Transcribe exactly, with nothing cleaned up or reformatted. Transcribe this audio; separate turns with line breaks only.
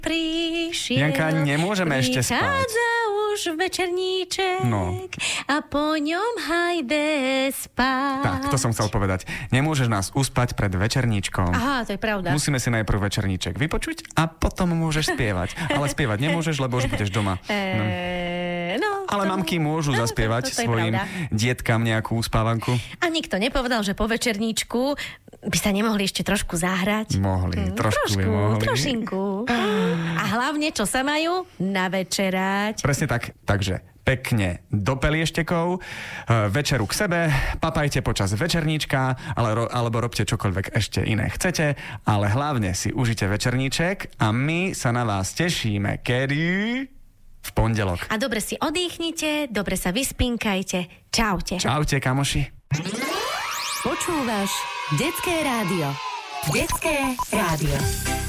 prišiel.
Janka, nemôžeme ešte spať.
Prichádza už večerníček
No.
a po ňom hajde spať.
Tak, to som chcel povedať. Nemôžeš nás uspať pred večerníčkom.
Aha, to je pravda.
Musíme si najprv večerníček vypočuť a potom môžeš spievať. Ale spievať nemôžeš, lebo už budeš doma. No.
E, no,
Ale
to...
mamky môžu
no,
zaspievať
to, to, to
svojim
pravda.
dietkam nejakú uspávanku.
A nikto nepovedal, že po večerníčku by sa nemohli ešte trošku zahrať?
Mohli,
Mm,
trošku by
trošku,
mohli.
trošinku. A hlavne, čo sa majú? Navečerať.
Presne tak, takže pekne do pelieštekov, večeru k sebe, papajte počas večerníčka, ale ro, alebo robte čokoľvek ešte iné chcete, ale hlavne si užite večerníček a my sa na vás tešíme, kedy? V pondelok.
A dobre si odýchnite, dobre sa vyspinkajte. Čaute.
Čaute, kamoši.
Počúvaš Detské rádio. Detské rádio.